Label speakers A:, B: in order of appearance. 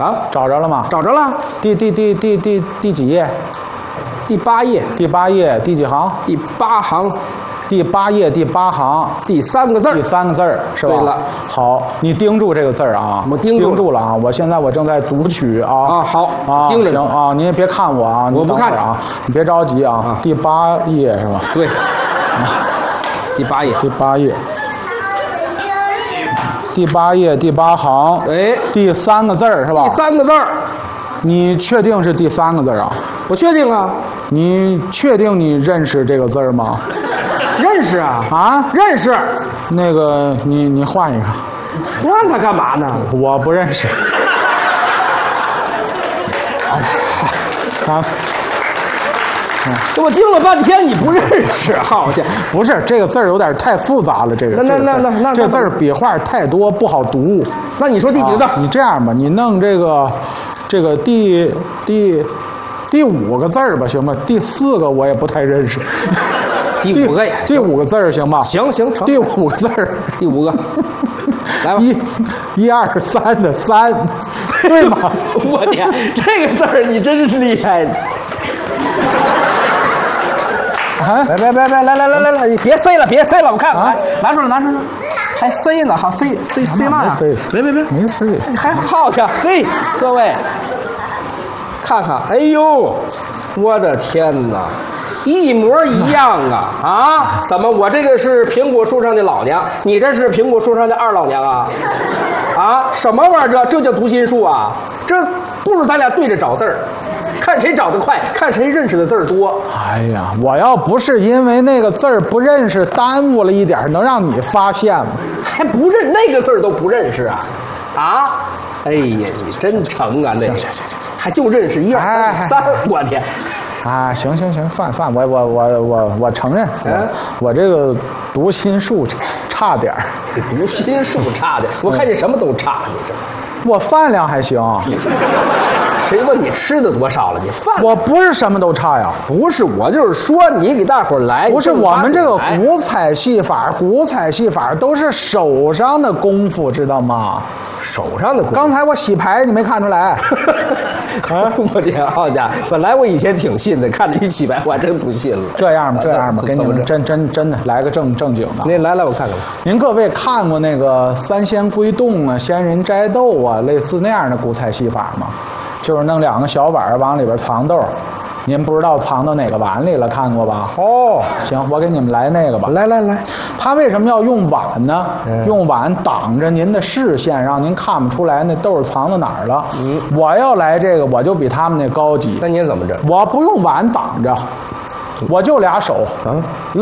A: 啊，
B: 找着了吗？
A: 找着了。
B: 第几页？
A: 第8页。
B: 第8页第几行？
A: 第8行。
B: 第8页第8行，
A: 第3个字儿。
B: 第3个字儿是吧？
A: 对了。
B: 好，你盯住这个字儿啊！
A: 我盯
B: 住了啊！我现在正在读取啊。
A: 啊，好
B: 啊，
A: 盯着
B: 行啊，您也别看我啊，
A: 我不看
B: 啊，你别着急啊。第8页是吧？
A: 对。第8页。
B: 第8页。第8页第8行。
A: 哎。
B: 第3个字儿是吧？
A: 第3个字儿。
B: 你确定是第3个字啊？
A: 我确定啊。
B: 你确定你认识这个字儿吗？
A: 认识啊。
B: 啊？
A: 认识。
B: 那个，你换一个。
A: 换它干嘛呢？
B: 我不认识。啊。
A: 我盯了半天，你不认识，好家伙！
B: 不是这个字儿有点太复杂了，这个这字儿笔画太多，不好读。
A: 那你说第几个字？
B: 你这样吧，你弄这个第5个字儿吧，行吧？第4个我也不太认识。
A: 第5个呀？
B: 第5个字儿行吧？
A: 行，成。
B: 第5个字儿，
A: 第5个，来吧。
B: 1、2、3的3，对吗？
A: 我天，这个字儿你真是厉害！
B: 啊！
A: 来，你别塞了，我看看，拿出来，还塞呢，好塞嘛呀？别，
B: 没塞，
A: 还好家伙，嘿，各位，看看，哎呦，我的天哪，一模一样啊！啊，怎么我这个是苹果树上的老娘，你这是苹果树上的二老娘啊？啊，什么玩意儿？这叫读心术啊？这不如咱俩对着找字儿。看谁找得快，看谁认识的字儿多。
B: 哎呀，我要不是因为那个字儿不认识，耽误了一点，能让你发现吗？
A: 还不认那个字儿都不认识啊？啊！哎呀，你真成啊！那
B: 行，
A: 还就认识1、2、3、4，我天！
B: 啊，行，算，我承认，我这个读心术差点儿。
A: 读心术差点，我看你什么都差，你这。
B: 我饭量还行。
A: 谁问你吃的多少了？你饭
B: 我不是什么都差呀。
A: 不是，我就是说你给大伙儿来。
B: 不是我们这个古彩戏法都是手上的功夫，知道吗？
A: 手上的功夫。
B: 刚才我洗牌，你没看出来？
A: 啊！我天，好家伙！本来我以前挺信的，看着你洗牌，我还真不信了。
B: 这样吧，给你们真的来个正经的。
A: 您来，我看看。
B: 您各位看过那个三仙归洞啊、仙人摘豆啊，类似那样的古彩戏法吗？就是弄2个小碗往里边藏豆，您不知道藏到哪个碗里了，看过吧？
A: 哦，
B: 行，我给你们来那个吧。
A: 来，
B: 他为什么要用碗呢？用碗挡着您的视线，让您看不出来那豆藏到哪儿了。我要来这个，我就比他们那高级。
A: 那您怎么着？
B: 我不用碗挡着，我就俩手。